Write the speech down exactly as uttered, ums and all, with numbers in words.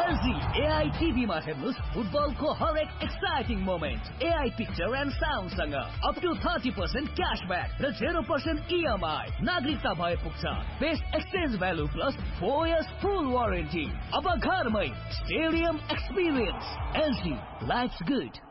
LG AI टिभीमा हेर्नुस् फुटबलको हरेक exciting moment. AI picture and sound सँग up to thirty percent cashback र जेरो पर्सेन्ट इएमआई। नागरिकता भए पुग्छ। Best exchange value plus four years फुल वारेन्टी। अब घरमै stadium experience. LG lives good.